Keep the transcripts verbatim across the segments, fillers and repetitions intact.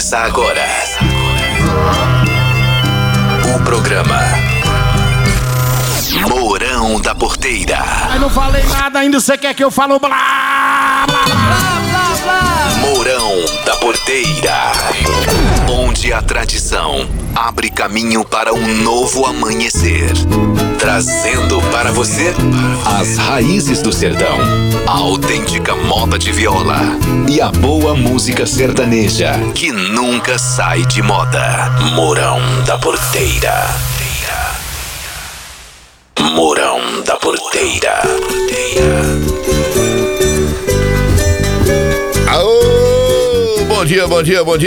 Começa agora o programa Mourão da Porteira. Mas não falei nada ainda, você quer que eu falo blá, blá, blá, blá, blá, blá. Mourão da Porteira, onde a tradição abre caminho para um novo amanhecer, trazendo para você as raízes do sertão, a autêntica moda de viola e a boa música sertaneja que nunca sai de moda. Mourão da Porteira. Mourão da Porteira. Aô, bom dia, bom dia, bom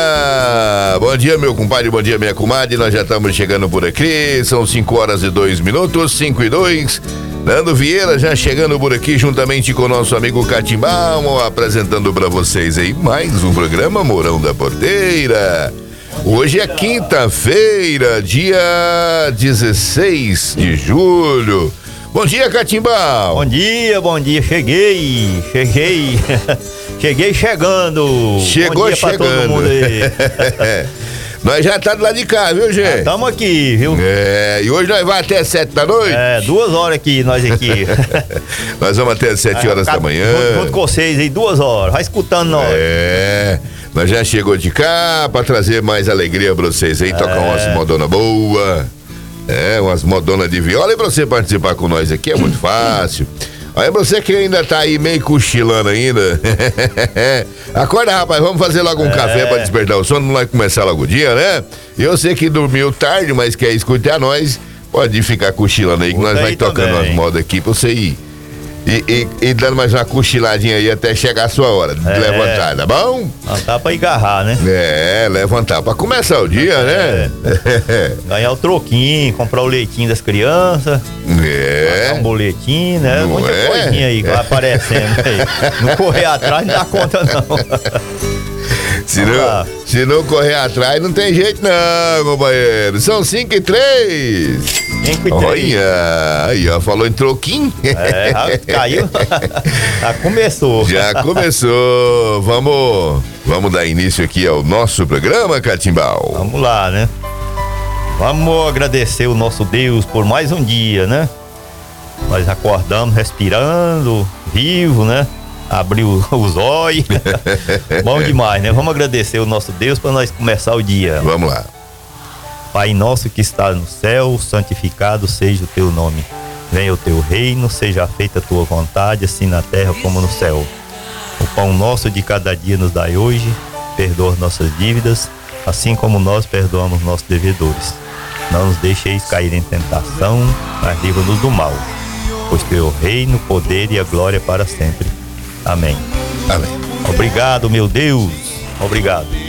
dia. Bom dia, meu compadre, bom dia, minha comadre. Nós já estamos chegando por aqui. São cinco horas e dois minutos, cinco e dois. Nando Vieira já chegando por aqui juntamente com o nosso amigo Catimbão, apresentando para vocês aí mais um programa Mourão da Porteira. Hoje é quinta-feira, dia dezesseis de julho. Bom dia, Catimbão. Bom dia, bom dia. Cheguei, cheguei. Cheguei chegando. Chegou bom dia chegando. Pra todo mundo aí. Nós já tá do lado de cá, viu, gente? Estamos aqui, viu? É, e hoje nós vamos até sete da noite? É, duas horas aqui, nós aqui. Nós vamos até sete horas da manhã. Junto, junto com vocês aí, duas horas. Vai escutando nós. É, nós já chegou de cá pra trazer mais alegria pra vocês aí, é. Tocar umas modona boa. É, umas modona de viola. E pra você participar com nós aqui é muito fácil. Aí você que ainda tá aí meio cochilando ainda. Acorda, rapaz, vamos fazer logo um é. café pra despertar o sono, não vai começar logo o dia, né? E eu sei que dormiu tarde, mas quer escutar nós, pode ficar cochilando aí, que nós vai tocando umas modas aqui pra você ir. E, e, e dando mais uma cochiladinha aí até chegar a sua hora de é. levantar, tá bom? Levantar pra engarrar, né? É, levantar pra começar o dia, é. né? Ganhar o troquinho, comprar o leitinho das crianças. É. Um boletim, né? Não Muita é? coisinha aí que vai aparecendo aí. Não correr atrás não dá conta, não. Se não, se não correr atrás, não tem jeito não, companheiro. São cinco e três. cinco e três. Olha, aí, ó, falou em troquinho. É, já caiu. Já começou. Já começou. Vamos, vamos dar início aqui ao nosso programa, Catimbau. Vamos lá, né? Vamos agradecer o nosso Deus por mais um dia, né? Nós acordamos respirando, vivo, né? Abriu os olhos. Bom demais, né? Vamos agradecer o nosso Deus para nós começar o dia. Vamos lá. Pai nosso que está no céu, santificado seja o teu nome. Venha o teu reino, seja feita a tua vontade, assim na terra como no céu. O pão nosso de cada dia nos dai hoje, perdoa nossas dívidas, assim como nós perdoamos nossos devedores. Não nos deixeis cair em tentação, mas livra-nos do mal. Pois teu é o reino, o poder e a glória para sempre. Amém. Amém. Obrigado, meu Deus. Obrigado.